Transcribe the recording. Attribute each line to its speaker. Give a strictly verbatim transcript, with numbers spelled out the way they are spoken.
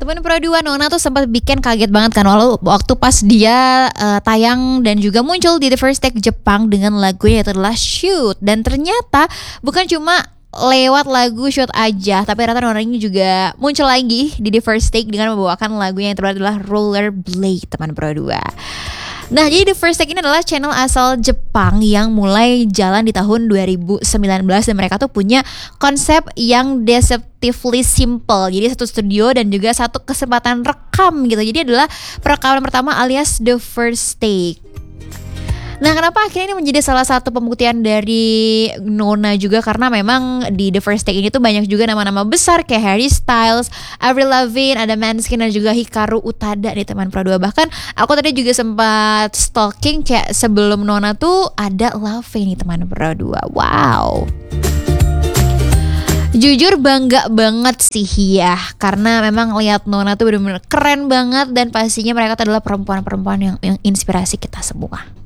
Speaker 1: Teman Pro dua, Nona tuh sempat bikin kaget banget kan walau waktu pas dia uh, tayang dan juga muncul di The First Take Jepang dengan lagunya itu adalah Shoot. Dan ternyata bukan cuma lewat lagu Shoot aja, tapi ternyata Nona ini juga muncul lagi di The First Take dengan membawakan lagunya yang terbaru adalah Rollerblade, teman Pro dua. Nah, jadi The First Take ini adalah channel asal Jepang yang mulai jalan di tahun dua ribu sembilan belas dan mereka tuh punya konsep yang deceptively simple. Jadi satu studio dan juga satu kesempatan rekam gitu. Jadi adalah perekaman pertama alias The First Take. Nah, kenapa akhirnya ini menjadi salah satu pembuktian dari Nona juga, karena memang di The First Take ini tuh banyak juga nama-nama besar kayak Harry Styles, Avril Lavigne, ada Måneskin dan juga Hikaru Utada nih teman Pro dua. Bahkan aku tadi juga sempat stalking kayak sebelum Nona tuh ada Lauve nih teman Pro dua. Wow. Jujur bangga banget sih ya, karena memang lihat Nona tuh benar-benar keren banget dan pastinya mereka adalah perempuan-perempuan yang, yang inspirasi kita semua.